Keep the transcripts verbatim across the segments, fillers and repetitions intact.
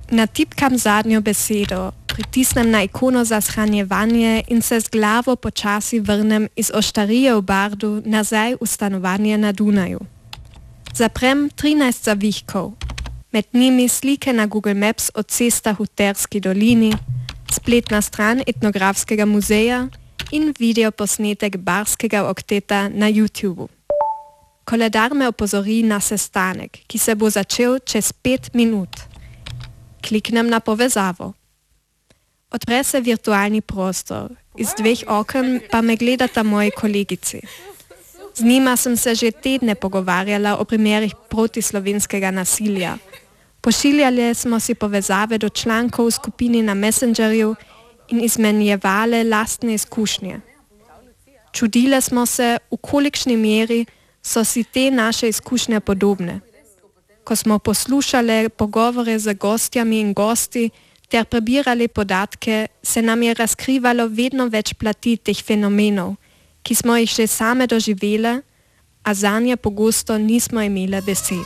Natipkam zadnjo besedo, pritisnem na ikono za shranjevanje in se z glavo počasi vrnem iz oštarije v Bardu nazaj v stanovanje na Dunaju. Zaprem trinajst zavihkov, med njimi slike na Google Maps o cestah v Terski dolini, spletna stran etnografskega muzeja in videoposnetek barskega okteta na YouTubu. Koledar me opozori na sestanek, ki se bo začel čez pet minut. Kliknem na povezavo. Odpre se virtualni prostor, iz dveh oken pa me gledata moji kolegici. Z njima sem se že tedne pogovarjala o primerih protislovenskega nasilja. Pošiljali smo si povezave do člankov v skupini na Messengerju in izmenjevale lastne izkušnje. Čudile smo se, v kolikšni meri so si te naše izkušnje podobne. Ko smo poslušali pogovore z gostjami in gosti ter prebirali podatke, se nam je razkrivalo vedno več plati teh fenomenov, ki smo jih že same doživele, a zanje pogosto nismo imele besed.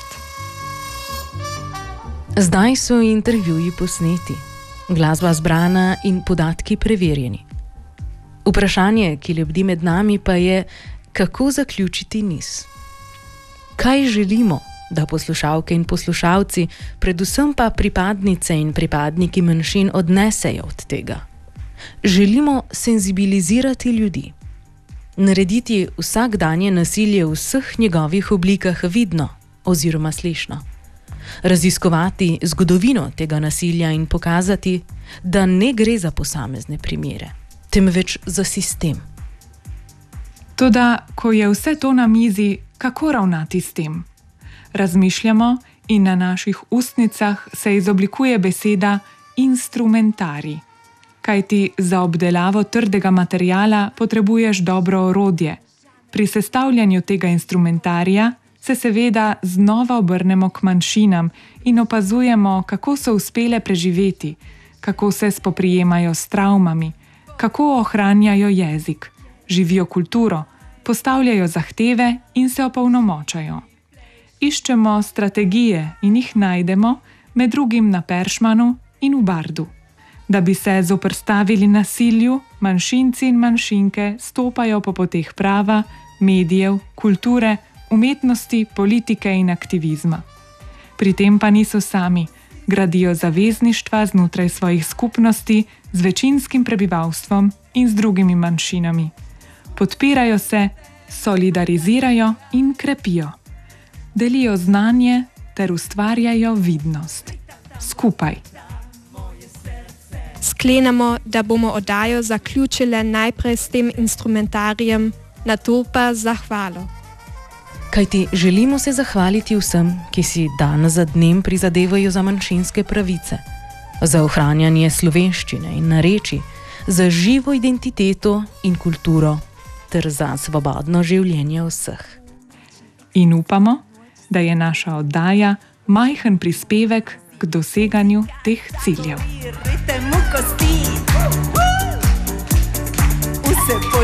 Zdaj so intervjuji posneti, glasba zbrana in podatki preverjeni. Vprašanje, ki lebdi med nami, pa je, kako zaključiti niz. Kaj želimo, da poslušalke in poslušalci, predvsem pa pripadnice in pripadniki manjšin odnesejo od tega? Želimo senzibilizirati ljudi, narediti vsakdanje nasilje v vseh njegovih oblikah vidno oziroma slišno, raziskovati zgodovino tega nasilja in pokazati, da ne gre za posamezne primere, temveč za sistem. Toda, ko je vse to na mizi, kako ravnati s tem? Razmišljamo in na naših ustnicah se izoblikuje beseda instrumentarij. Kajti za obdelavo trdega materiala potrebuješ dobro orodje. Pri sestavljanju tega instrumentarija se seveda znova obrnemo k manjšinam in opazujemo, kako so uspele preživeti, kako se spoprijemajo s travmami, kako ohranjajo jezik, živijo kulturo, postavljajo zahteve in se opolnomočajo. Iščemo strategije in jih najdemo med drugim na Peršmanu in v Bardu. Da bi se zoperstavili nasilju, manjšinci in manjšinke stopajo po poteh prava, medijev, kulture, umetnosti, politike in aktivizma. Pri tem pa niso sami, gradijo zavezništva znotraj svojih skupnosti z večinskim prebivalstvom in z drugimi manjšinami. Podpirajo se, solidarizirajo in krepijo. Delijo znanje ter ustvarjajo vidnost. Skupaj. Sklenemo, da bomo oddajo zaključile najprej s tem instrumentarijem, nato pa zahvalo. Kajti želimo se zahvaliti vsem, ki si dan za dnem prizadevajo za manjšinske pravice, za ohranjanje slovenščine in narečij, za živo identiteto in kulturo ter za svobodno življenje vseh. In upamo, da je naša oddaja majhen prispevek k doseganju teh ciljev.